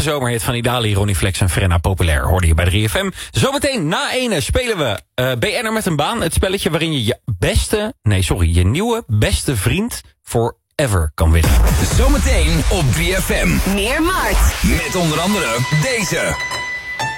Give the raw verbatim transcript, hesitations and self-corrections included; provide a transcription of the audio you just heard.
zomerhit van Idali, Ronnie Flex en Frenna Populair. Hoorde je bij drie F M. Zometeen na ene spelen we uh, B N'er met een baan. Het spelletje waarin je je beste, nee sorry, je nieuwe beste vriend forever kan winnen. Zometeen op drie F M. Meer Mart. Met onder andere deze.